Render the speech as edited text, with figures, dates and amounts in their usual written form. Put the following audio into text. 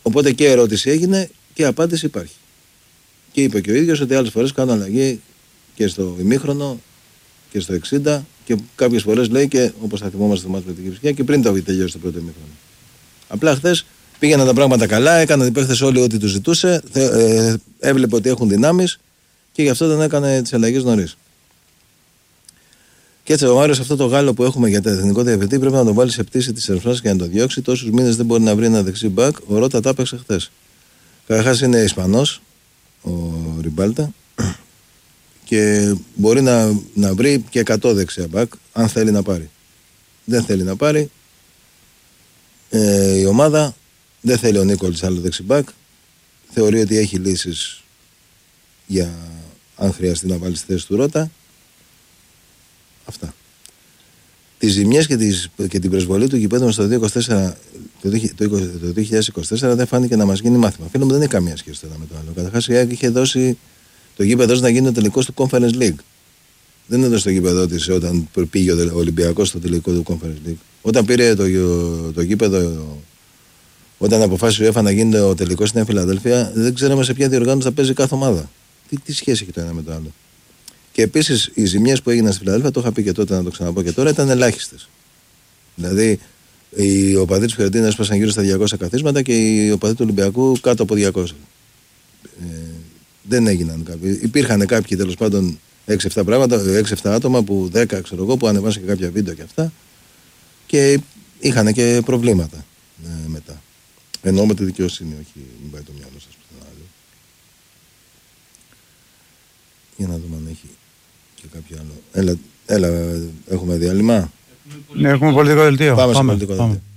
Οπότε και ερώτηση έγινε και απάντηση υπάρχει. Και είπε και ο ίδιος ότι άλλες φορές κάνουν αλλαγή και στο ημίχρονο και στο 60 και κάποιες φορές λέει και όπως θα θυμόμαστε το μάτς με την Κυφσιά και πριν το τελειώσει το πρώτο ημίχρονο. Απλά χθες πήγαιναν τα πράγματα καλά, έκαναν οι παίχτες όλοι ό,τι τους ζητούσε, έβλεπε ότι έχουν δυνάμεις και γι' αυτό δεν έκανε τις αλλαγές νωρίς. Και έτσι ο Μάριος αυτό το Γάλλο που έχουμε για το εθνικό διαβητή πρέπει να τον βάλει σε πτήση της Ερυθράς και να τον διώξει. Τόσους μήνες δεν μπορεί να βρει ένα δεξί μπακ. Ο Ρώτα τα έπαιξε χθες. Καταρχάς είναι Ισπανός ο Ριμπάλτα και μπορεί να βρει και 100 δεξιά μπακ αν θέλει να πάρει. Δεν θέλει να πάρει. Η ομάδα δεν θέλει ο Νίκολης άλλο δεξί μπακ. Θεωρεί ότι έχει λύσεις για αν χρειαστεί να βάλει στη θέση του Ρώτα. Αυτά. Τις ζημιές και την προσβολή του γηπέδου στο 2024 δεν φάνηκε να μας γίνει μάθημα. Φίλε μου, δεν έχει καμία σχέση το ένα με το άλλο. Καταρχάς η ΑΕΚ είχε δώσει το γήπεδο να γίνει ο τελικός του Conference League. Δεν έδωσε το γήπεδο της όταν πήγε ο Ολυμπιακός στο τελικό του Conference League. Όταν πήρε το γήπεδο, όταν αποφάσισε η UEFA να γίνει ο τελικός στην Φιλαδέλφια, δεν ξέραμε σε ποια διοργάνωση θα παίζει κάθε ομάδα. Τι σχέση έχει το ένα με το άλλο. Και επίσης οι ζημιές που έγιναν στη Φιλαδέλφια, το είχα πει και τότε να το ξαναπώ και τώρα, ήταν ελάχιστες. Δηλαδή οι οπαδοί της Φιωρεντίνα έσπασαν γύρω στα 200 καθίσματα και οι οπαδοί του Ολυμπιακού κάτω από 200. Δεν έγιναν κάποιοι. Υπήρχαν κάποιοι τέλος πάντων 6-7 πράγματα, 6-7 άτομα που 10 ξέρω εγώ που ανεβάσαν και κάποια βίντεο και αυτά και είχαν και προβλήματα μετά. Εννοώ με τη δικαιοσύνη, όχι μην πάει το μυαλό σας πουθενά άλλο. Για να δούμε αν έχει και κάποιο άλλο. Έλα, έχουμε διάλειμμα. Ναι, έχουμε πολιτικό δελτίο. Πάμε στο πολιτικό δελτίο.